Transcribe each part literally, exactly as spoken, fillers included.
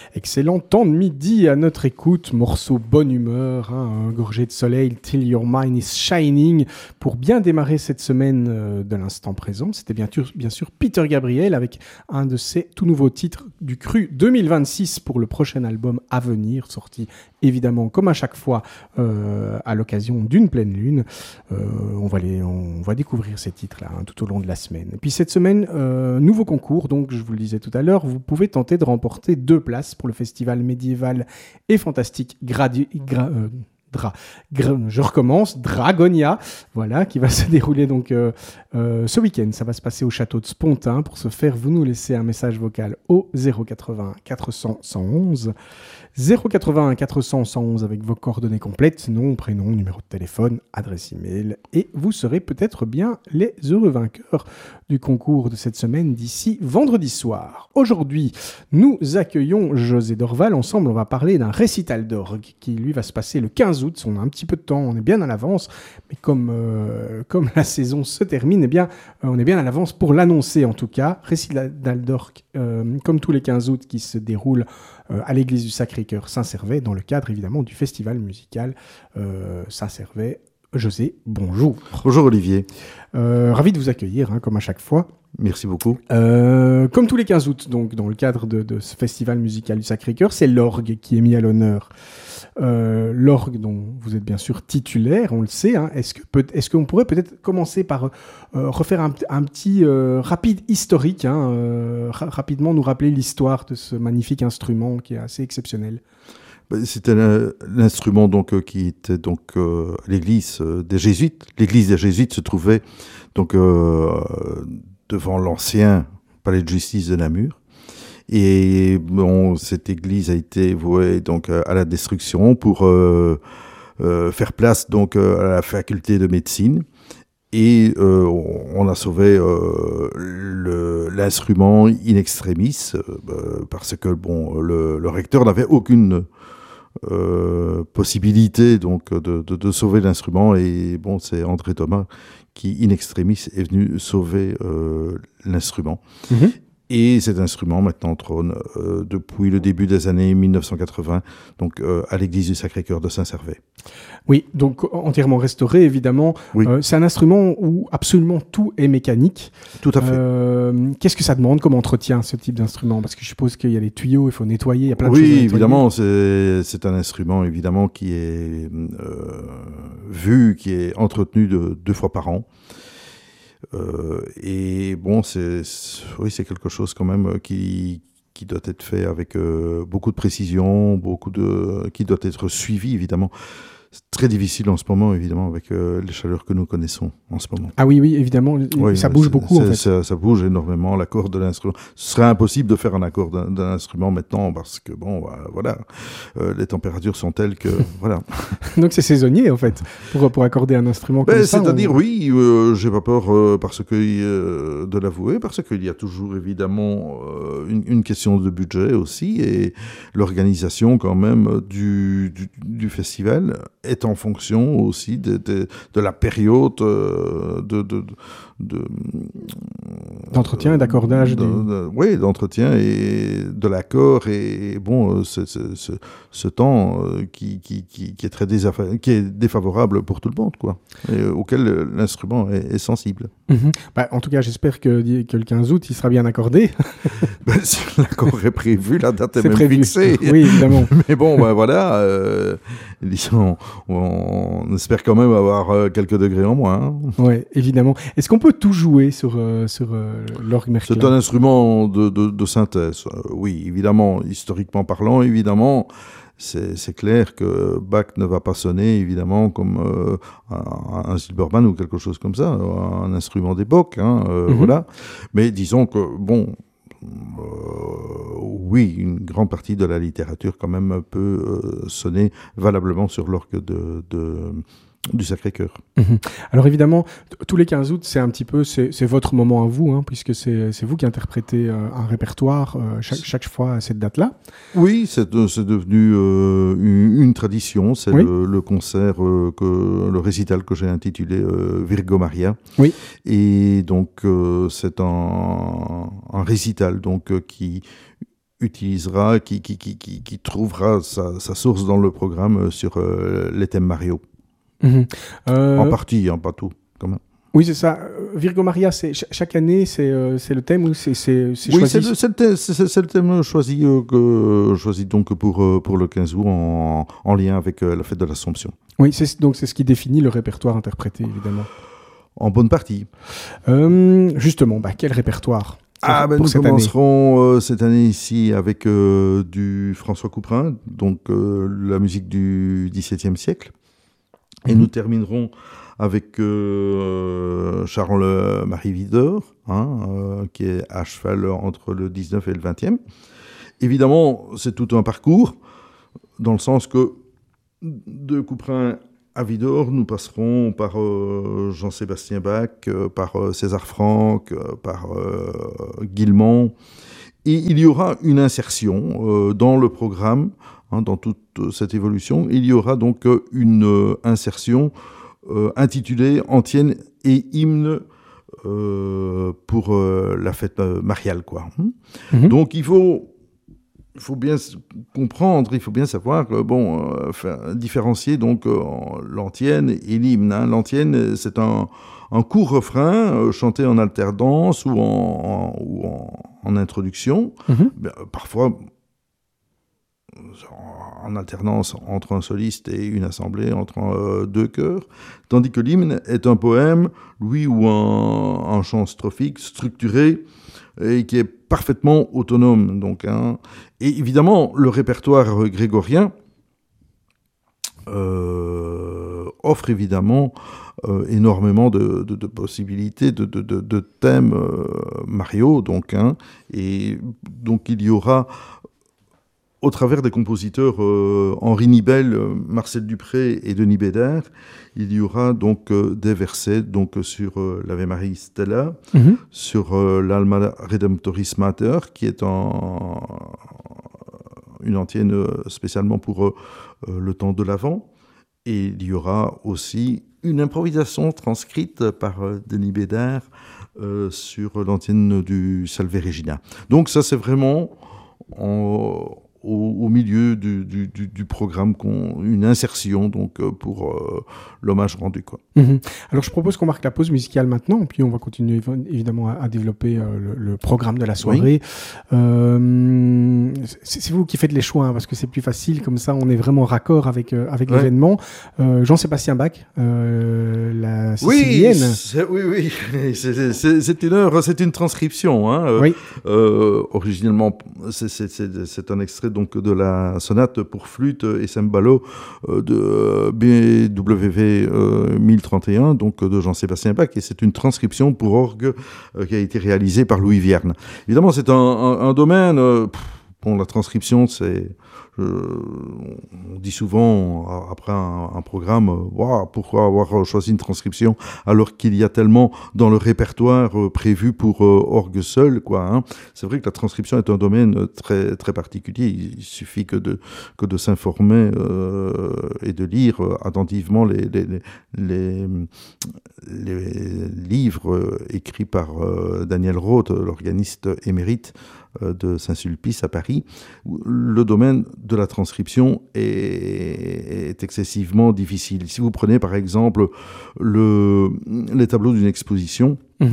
Excellent temps de midi à notre écoute, morceau bonne humeur, hein, un gorgé de soleil, Till Your Mind is Shining, pour bien démarrer cette semaine euh, de l'instant présent. C'était bien sûr, bien sûr Peter Gabriel avec un de ses tout nouveaux titres du Cru deux mille vingt-six pour le prochain album à venir, sorti évidemment comme à chaque fois euh, à l'occasion d'une pleine lune. Euh, on, va les, on va découvrir ces titres-là hein, tout au long de la semaine. Et puis cette semaine, euh, nouveau concours, donc je vous le disais tout à l'heure, vous pouvez tenter de remporter deux places pour le festival médiéval et fantastique Gradu- Gra- euh, Dra- Gra- je recommence, Dragonia, voilà, qui va se dérouler donc euh, euh, ce week-end. Ça va se passer au château de Spontin. Pour ce faire, vous nous laissez un message vocal au zéro quatre-vingts quatre cents cent onze. zéro quatre-vingts quatre cents cent onze avec vos coordonnées complètes, nom, prénom, numéro de téléphone, adresse email, et vous serez peut-être bien les heureux vainqueurs du concours de cette semaine d'ici vendredi soir. Aujourd'hui, nous accueillons José Dorval. Ensemble, on va parler d'un récital d'orgue qui, lui, va se passer le quinze août. On a un petit peu de temps, on est bien à l'avance, mais comme, euh, comme la saison se termine, eh bien, euh, on est bien à l'avance pour l'annoncer en tout cas. Récital d'orgue, euh, comme tous les quinze août, qui se déroule euh, à l'église du Sacré-Cœur Saint-Servais, dans le cadre évidemment du festival musical euh, Saint-Servais. José, bonjour. Bonjour Olivier. Euh, ravi de vous accueillir, hein, comme à chaque fois. Merci beaucoup. Euh, comme tous les quinze août, donc, dans le cadre de, de ce festival musical du Sacré-Cœur, c'est l'orgue qui est mis à l'honneur. Euh, l'orgue dont vous êtes bien sûr titulaire, on le sait. Hein. Est-ce que peut, est-ce qu'on pourrait peut-être commencer par euh, refaire un, un petit euh, rapide historique, hein, euh, ra- rapidement nous rappeler l'histoire de ce magnifique instrument qui est assez exceptionnel. C'était l'instrument donc euh, qui était donc euh, l'église euh, des Jésuites. L'église des Jésuites se trouvait donc euh, devant l'ancien palais de justice de Namur. Et bon, cette église a été vouée donc à la destruction pour euh, euh, faire place donc à la faculté de médecine. Et euh, on a sauvé euh, le, l'instrument in extremis euh, parce que bon, le, le recteur n'avait aucune Euh, possibilité donc de, de, de sauver l'instrument, et bon, c'est André Thomas qui in extremis est venu sauver euh, l'instrument. Mm-hmm. Et cet instrument maintenant trône euh, depuis le début des années mille neuf cent quatre-vingts, donc euh, à l'église du Sacré-Cœur de Saint-Servais. Oui, donc entièrement restauré, évidemment. Oui. Euh, c'est un instrument où absolument tout est mécanique. Tout à fait. Euh, qu'est-ce que ça demande comme entretien, ce type d'instrument ? Parce que je suppose qu'il y a des tuyaux, il faut nettoyer, il y a plein de oui, choses à nettoyer. Oui, évidemment, c'est, c'est un instrument évidemment qui est euh, vu, qui est entretenu de, deux fois par an. Euh, et bon, c'est, c'est, oui, c'est quelque chose quand même qui, qui doit être fait avec euh, beaucoup de précision, beaucoup de, qui doit être suivi évidemment. C'est très difficile en ce moment, évidemment, avec euh, les chaleurs que nous connaissons en ce moment. Ah oui, oui, évidemment, oui, ça bouge beaucoup, en fait. Ça, ça bouge énormément, l'accord de l'instrument. Ce serait impossible de faire un accord d'un, d'un instrument maintenant, parce que, bon, bah, voilà, euh, les températures sont telles que, voilà. Donc c'est saisonnier, en fait, pour, pour accorder un instrument comme ben, ça. C'est-à-dire, on... oui, euh, j'ai pas peur euh, parce que, euh, de l'avouer, parce qu'il y a toujours, évidemment, euh, une, une question de budget aussi, et l'organisation, quand même, du, du, du festival est en fonction aussi de, de, de la période euh, de, de, de, d'entretien et d'accordage. De, du... de, oui, d'entretien et de l'accord. Et bon, ce, ce, ce, ce temps qui, qui, qui, qui, est très désafa- qui est défavorable pour tout le monde, quoi, et auquel l'instrument est, est sensible. Mm-hmm. Bah, en tout cas, j'espère que, que le quinze août, il sera bien accordé. Ben, si l'accord est prévu, la date est, c'est même prévu. fixée. Oui, évidemment. Mais bon, ben voilà, euh, disons, on, on espère quand même avoir euh, quelques degrés en moins. Hein. Oui, évidemment. Est-ce qu'on peut tout jouer sur, euh, sur euh, l'orgue Merclin ? C'est un instrument de, de, de synthèse. Euh, oui, évidemment, historiquement parlant, évidemment, c'est, c'est clair que Bach ne va pas sonner, évidemment, comme euh, un, un Silbermann ou quelque chose comme ça, un instrument d'époque, hein, euh, mm-hmm. Voilà. Mais disons que, bon... Euh, oui, une grande partie de la littérature quand même peut euh, sonner valablement sur l'orgue de, de, du Sacré-Cœur. Mmh. Alors évidemment, t- tous les quinze août, c'est un petit peu, c'est, c'est votre moment à vous, hein, puisque c'est, c'est vous qui interprétez euh, un répertoire euh, chaque, chaque fois à cette date-là. Oui, c'est, c'est devenu euh, une, une tradition. C'est oui. le, le concert, euh, que, le récital que j'ai intitulé euh, Virgo Maria. Oui. Et donc, euh, c'est un, un récital donc, euh, qui utilisera, qui, qui, qui, qui, qui trouvera sa, sa source dans le programme sur euh, les thèmes Mario. Mmh. Euh... En partie, hein, pas tout, quand même. Oui, c'est ça. Virgo Maria, c'est, chaque année, c'est, euh, c'est le thème ou c'est, c'est, c'est oui, choisi? Oui, c'est, c'est, c'est, c'est, c'est le thème choisi, euh, que, choisi donc pour, euh, pour le quinze août en, en lien avec euh, la fête de l'Assomption. Oui, c'est, donc c'est ce qui définit le répertoire interprété, évidemment. En bonne partie. Euh, justement, bah, quel répertoire ah, ben, pour nous cette commencerons année. Euh, cette année ici avec euh, du François Couperin, donc euh, la musique du dix-septième siècle. Et mmh. nous terminerons avec euh, Charles-Marie Widor, hein, euh, qui est à cheval entre le dix-neuf et le vingtième. Évidemment, c'est tout un parcours, dans le sens que de Couperin à Widor, nous passerons par euh, Jean-Sébastien Bach, euh, par euh, César Franck, euh, par euh, Guilmant. Et il y aura une insertion euh, dans le programme, hein, dans toute cette évolution. Il y aura donc une euh, insertion Euh, intitulé Antienne et hymne euh, pour euh, la fête euh, mariale, quoi. Mmh. Donc il faut, il faut bien comprendre, il faut bien savoir, euh, bon, euh, faire, différencier donc euh, l'antienne et l'hymne. Hein. L'antienne, c'est un, un court refrain euh, chanté en alternance ou en, en, ou en, en introduction. Mmh. Bien, parfois en alternance entre un soliste et une assemblée, entre euh, deux chœurs, tandis que l'hymne est un poème, lui, ou un, un chant strophique structuré et qui est parfaitement autonome. Donc, hein. Et évidemment, le répertoire grégorien euh, offre évidemment euh, énormément de, de, de possibilités, de, de, de, de thèmes euh, Mario, donc, hein. Et donc il y aura au travers des compositeurs euh, Henri Nibel, euh, Marcel Dupré et Denis Bédard, il y aura donc euh, des versets donc, sur euh, l'Ave Maria Stella, mm-hmm. sur euh, l'Alma Redemptoris Mater, qui est en, une antienne euh, spécialement pour euh, le temps de l'Avent. Et il y aura aussi une improvisation transcrite par euh, Denis Bédard euh, sur l'antienne du Salve Regina. Donc ça, c'est vraiment en... Au, au milieu du, du, du, du programme, qu'on, une insertion donc, euh, pour euh, l'hommage rendu. Quoi. Mmh. Alors je propose qu'on marque la pause musicale maintenant, puis on va continuer évidemment à, à développer euh, le, le programme de la soirée. Oui. Euh, c'est, c'est vous qui faites les choix, hein, parce que c'est plus facile, comme ça on est vraiment raccord avec, euh, avec ouais. l'événement. Euh, Jean-Sébastien Bach, euh, la sicilienne. Oui, c'est, oui, oui. C'est, c'est, c'est, une heure, c'est une transcription. Hein. Oui. Euh, originellement, c'est, c'est, c'est, c'est un extrait donc de la sonate pour flûte et cembalo euh, de B W V euh, mille trente et un, donc de Jean-Sébastien Bach, et c'est une transcription pour orgue euh, qui a été réalisée par Louis Vierne. Évidemment, c'est un, un, un domaine. Euh, pff, bon, la transcription, c'est. Euh, on dit souvent après un, un programme, wow, pourquoi avoir choisi une transcription alors qu'il y a tellement dans le répertoire euh, prévu pour euh, orgue seul, quoi. Hein. C'est vrai que la transcription est un domaine très très particulier. Il suffit que de que de s'informer euh, et de lire euh, attentivement les les, les les les livres écrits par euh, Daniel Roth, l'organiste émérite de Saint-Sulpice à Paris. Le domaine de la transcription est, est excessivement difficile. Si vous prenez par exemple le, les tableaux d'une exposition mmh.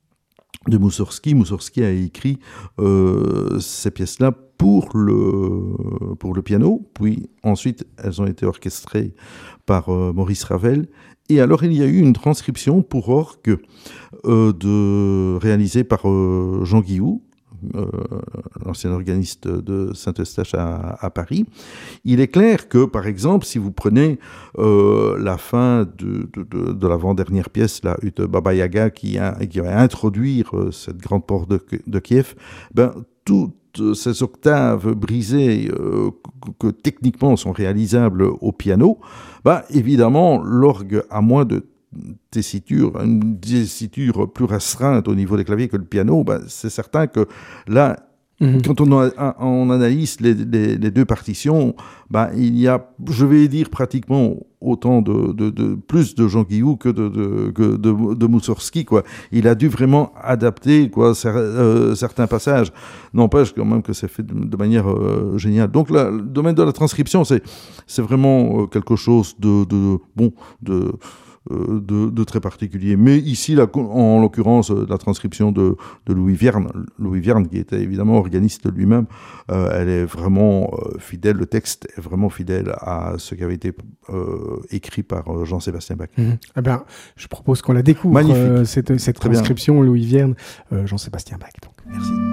de Moussorgsky, Moussorgsky a écrit euh, ces pièces-là pour le, pour le piano, puis ensuite elles ont été orchestrées par euh, Maurice Ravel. Et alors, il y a eu une transcription pour orgue euh, de, réalisée par euh, Jean Guillou, Euh, l'ancien organiste de Saint-Eustache à, à Paris. Il est clair que, par exemple, si vous prenez euh, la fin de, de, de, de l'avant-dernière pièce, la Ut Baba Yaga, qui, a, qui va introduire euh, cette grande porte de, de Kiev, ben, toutes ces octaves brisées euh, que, que techniquement sont réalisables au piano, ben, évidemment, l'orgue, à moins de tessiture, une tessiture plus restreinte au niveau des claviers que le piano, ben, c'est certain que là, mmh. quand on, a, on analyse les, les, les deux partitions, ben, il y a, je vais dire pratiquement autant de, de, de plus de Jean Guillou que de, de, de, de, de Moussorgsky, quoi. Il a dû vraiment adapter, quoi, cer- euh, certains passages. N'empêche quand même que c'est fait de, de manière euh, géniale. Donc là, le domaine de la transcription, c'est, c'est vraiment euh, quelque chose de, de bon, de De, de très particulier. Mais ici, la, en l'occurrence, la transcription de, de Louis Vierne, Louis Vierne, qui était évidemment organiste lui-même, euh, elle est vraiment euh, fidèle, le texte est vraiment fidèle à ce qui avait été euh, écrit par euh, Jean-Sébastien Bach. Mmh. Eh ben, je propose qu'on la découvre, Magnifique. euh, cette, cette transcription, Louis Vierne, euh, Jean-Sébastien Bach. Donc. Merci.